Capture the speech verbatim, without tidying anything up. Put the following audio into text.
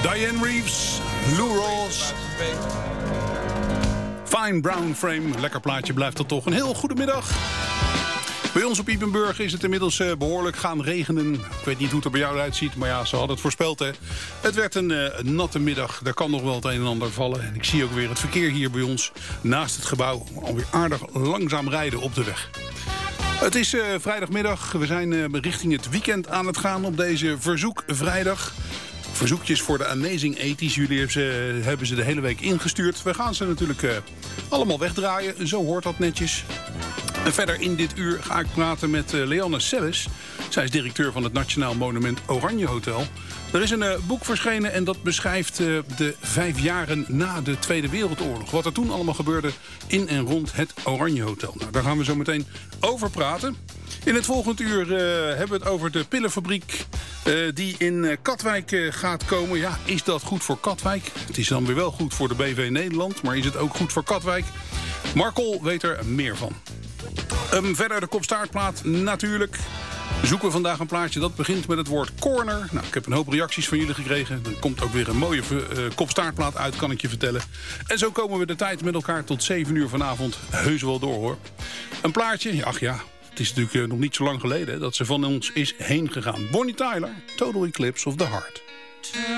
Diane Reeves, Lou Rawls. Fine Brown Frame. Lekker plaatje blijft dat toch. Een heel goede middag. Bij ons op Ypenburg is het inmiddels uh, behoorlijk gaan regenen. Ik weet niet hoe het er bij jou uitziet, maar ja, ze hadden het voorspeld. Hè. Het werd een uh, natte middag. Daar kan nog wel het een en ander vallen. En ik zie ook weer het verkeer hier bij ons naast het gebouw alweer aardig langzaam rijden op de weg. Het is uh, vrijdagmiddag. We zijn uh, richting het weekend aan het gaan op deze verzoekvrijdag. Verzoekjes voor de Amazing ethisch. Jullie hebben ze, hebben ze de hele week ingestuurd. We gaan ze natuurlijk uh, allemaal wegdraaien. Zo hoort dat netjes. En verder in dit uur ga ik praten met uh, Leanne Selles. Zij is directeur van het Nationaal Monument Oranje Hotel. Er is een uh, boek verschenen en dat beschrijft uh, de vijf jaren na de Tweede Wereldoorlog. Wat er toen allemaal gebeurde in en rond het Oranje Hotel. Nou, daar gaan we zo meteen over praten. In het volgende uur uh, hebben we het over de pillenfabriek uh, die in uh, Katwijk uh, gaat komen. Ja, is dat goed voor Katwijk? Het is dan weer wel goed voor de B V Nederland, maar is het ook goed voor Katwijk? Marcel weet er meer van. Um, verder de kopstaartplaat natuurlijk. Zoeken we vandaag een plaatje dat begint met het woord corner. Nou, ik heb een hoop reacties van jullie gekregen. Er komt ook weer een mooie uh, kopstaartplaat uit, kan ik je vertellen. En zo komen we de tijd met elkaar tot zeven uur vanavond heus wel door, hoor. Een plaatje, ach ja, het is natuurlijk uh, nog niet zo lang geleden dat ze van ons is heen gegaan. Bonnie Tyler, Total Eclipse of the Heart.